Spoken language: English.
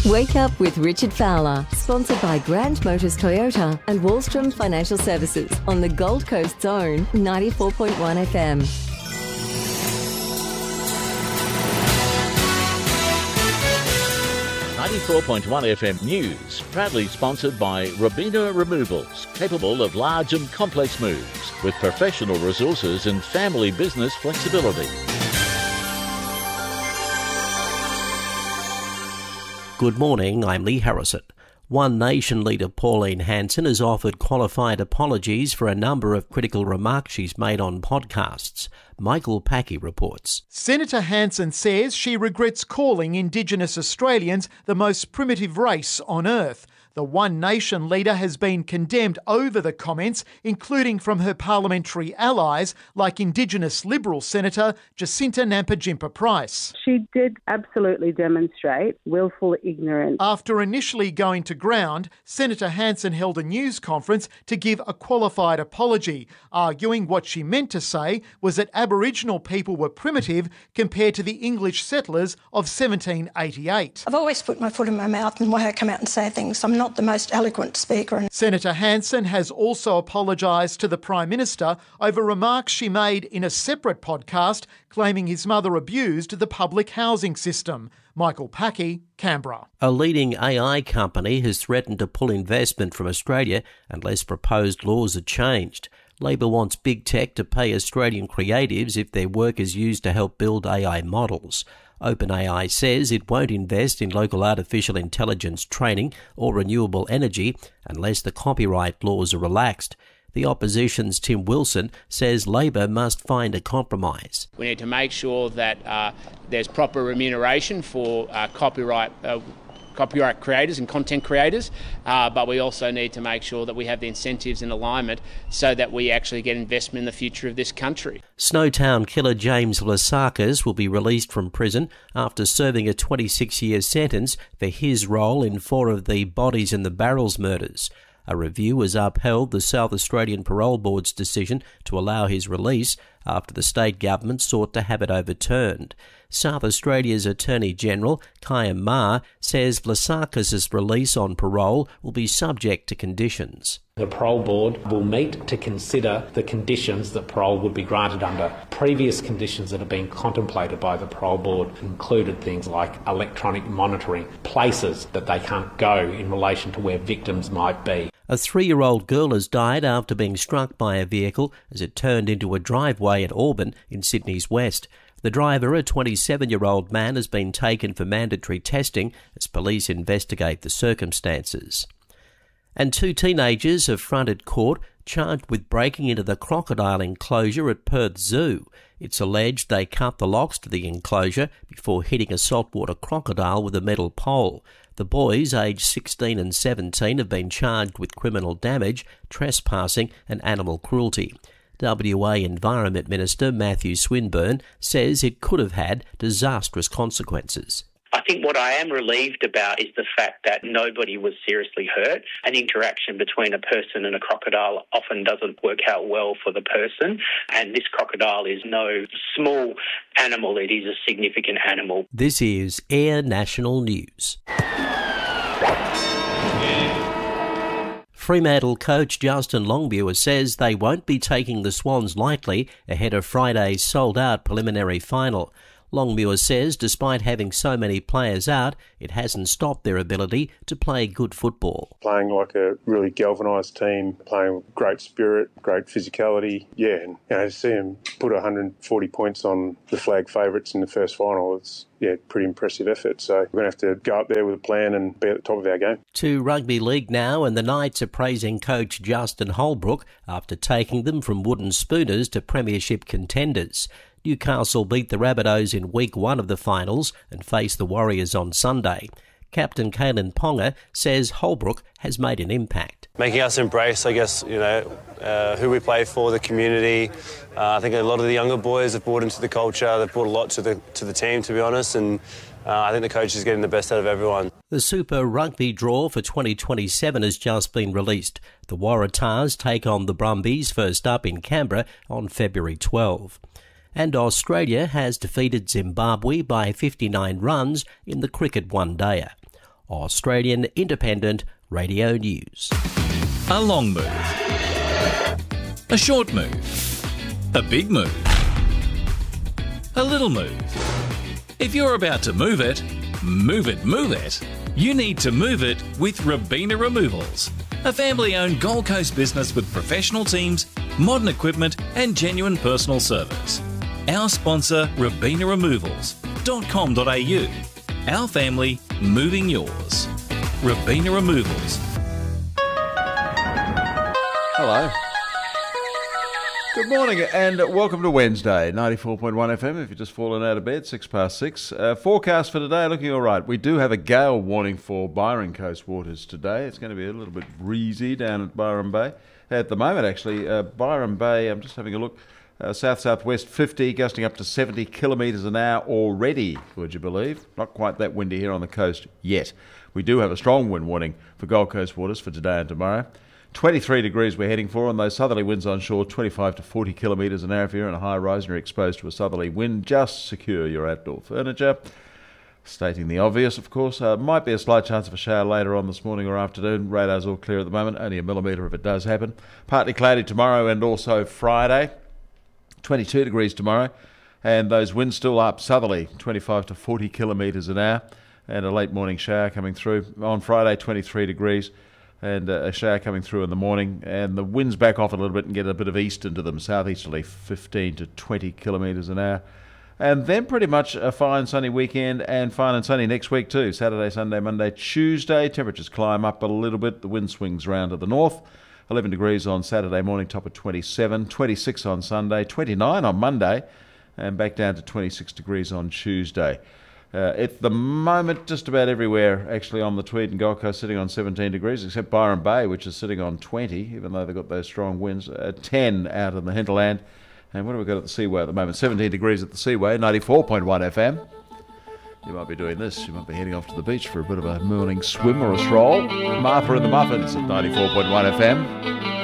Wake Up with Richard Fowler, sponsored by Grand Motors Toyota and Wallstrom Financial Services on the Gold Coast's own 94.1 FM. .1 FM News, proudly sponsored by Robina Removals, capable of large and complex moves, with professional resources and family business flexibility. Good morning, I'm Lee Harrison. One Nation leader Pauline Hanson has offered qualified apologies for a number of critical remarks she's made on podcasts. Michael Packey reports. Senator Hanson says she regrets calling Indigenous Australians the most primitive race on earth. The One Nation leader has been condemned over the comments, including from her parliamentary allies like Indigenous Liberal Senator Jacinta Nampijinpa-Price. She did absolutely demonstrate willful ignorance. After initially going to ground, Senator Hanson held a news conference to give a qualified apology, arguing what she meant to say was that Aboriginal people were primitive compared to the English settlers of 1788. I've always put my foot in my mouth in the way I come out and say things. I'm not the most eloquent speaker. Senator Hanson has also apologised to the Prime Minister over remarks she made in a separate podcast claiming his mother abused the public housing system. Michael Packey, Canberra. A leading AI company has threatened to pull investment from Australia unless proposed laws are changed. Labor wants big tech to pay Australian creatives if their work is used to help build AI models. OpenAI says it won't invest in local artificial intelligence training or renewable energy unless the copyright laws are relaxed. The opposition's Tim Wilson says Labor must find a compromise. We need to make sure that there's proper remuneration for copyright creators and content creators, but we also need to make sure that we have the incentives in alignment so that we actually get investment in the future of this country. Snowtown killer James Vlasakis will be released from prison after serving a 26-year sentence for his role in 4 of the bodies in the Barrels murders. A review has upheld the South Australian Parole Board's decision to allow his release after the state government sought to have it overturned. South Australia's Attorney-General, Kaya Ma, says Vlasakis' release on parole will be subject to conditions. The Parole Board will meet to consider the conditions that parole would be granted under. Previous conditions that have been contemplated by the Parole Board included things like electronic monitoring, places that they can't go in relation to where victims might be. A 3-year-old girl has died after being struck by a vehicle as it turned into a driveway at Auburn in Sydney's west. The driver, a 27-year-old man, has been taken for mandatory testing as police investigate the circumstances. And 2 teenagers have fronted court charged with breaking into the crocodile enclosure at Perth Zoo. It's alleged they cut the locks to the enclosure before hitting a saltwater crocodile with a metal pole. The boys, aged 16 and 17, have been charged with criminal damage, trespassing and animal cruelty. WA Environment Minister Matthew Swinburne says it could have had disastrous consequences. I think what I am relieved about is the fact that nobody was seriously hurt. An interaction between a person and a crocodile often doesn't work out well for the person, and this crocodile is no small animal, it is a significant animal. This is Air National News. Fremantle coach Justin Longmuir says they won't be taking the Swans lightly ahead of Friday's sold-out preliminary final. Longmuir says despite having so many players out, it hasn't stopped their ability to play good football. Playing like a really galvanised team, playing with great spirit, great physicality. Yeah, and to see them put 140 points on the flag favourites in the first final, it's pretty impressive effort. So we're going to have to go up there with a plan and be at the top of our game. To rugby league now, and the Knights are praising coach Justin Holbrook after taking them from wooden spooners to premiership contenders. Newcastle beat the Rabbitohs in week 1 of the finals and face the Warriors on Sunday. Captain Kalen Ponga says Holbrook has made an impact. Making us embrace, I guess, who we play for, the community. I think a lot of the younger boys have brought into the culture. They've brought a lot to the team, to be honest, and I think the coach is getting the best out of everyone. The Super Rugby draw for 2027 has just been released. The Waratahs take on the Brumbies first up in Canberra on February 12. And Australia has defeated Zimbabwe by 59 runs in the cricket one-dayer. Australian Independent Radio News. A long move. A short move. A big move. A little move. If you're about to move it, move it, move it. You need to move it with Robina Removals, a family-owned Gold Coast business with professional teams, modern equipment and genuine personal service. Our sponsor, RobinaRemovals.com.au. Our family, moving yours. Robina Removals. Hello. Good morning and welcome to Wednesday, 94.1 FM if you've just fallen out of bed, 6:06. Forecast for today looking all right. We do have a gale warning for Byron Coast waters today. It's going to be a little bit breezy down at Byron Bay. At the moment, actually, Byron Bay, I'm just having a look, south-southwest 50, gusting up to 70 kilometres an hour already, would you believe? Not quite that windy here on the coast yet. We do have a strong wind warning for Gold Coast waters for today and tomorrow. 23 degrees we're heading for, and those southerly winds on shore, 25 to 40 kilometres an hour. If you're in a high rise and you're exposed to a southerly wind, just secure your outdoor furniture. Stating the obvious, of course, might be a slight chance of a shower later on this morning or afternoon. Radar's all clear at the moment, only a millimetre if it does happen. Partly cloudy tomorrow and also Friday. 22 degrees tomorrow, and those winds still up southerly, 25 to 40 kilometres an hour, and a late morning shower coming through. On Friday, 23 degrees. And a shower coming through in the morning, and the winds back off a little bit and get a bit of east into them, southeasterly 15 to 20 kilometres an hour. And then pretty much a fine sunny weekend and fine and sunny next week too. Saturday, Sunday, Monday, Tuesday. Temperatures climb up a little bit. The wind swings round to the north. 11 degrees on Saturday morning, top of 27. 26 on Sunday, 29 on Monday, and back down to 26 degrees on Tuesday. At the moment, just about everywhere actually on the Tweed and Gold Coast sitting on 17 degrees, except Byron Bay, which is sitting on 20, even though they've got those strong winds. 10 out in the hinterland. And what have we got at the Seaway at the moment? 17 degrees at the Seaway, 94.1 FM. You might be doing this. You might be heading off to the beach for a bit of a morning swim or a stroll. Martha and the Muffins at 94.1 FM.